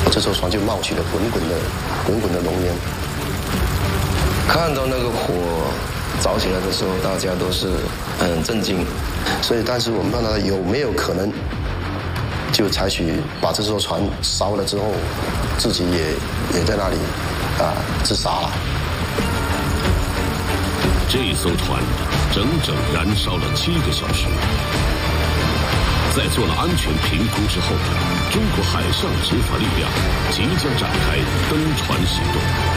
这艘船就冒起了滚滚的浓烟。看到那个火着起来的时候，大家都是很震惊，所以当时我们问他有没有可能就采取把这艘船烧了之后，自己也在那里自杀了。 这艘船整整燃烧了7个小时。在做了安全评估之后，中国海上执法力量即将展开登船行动。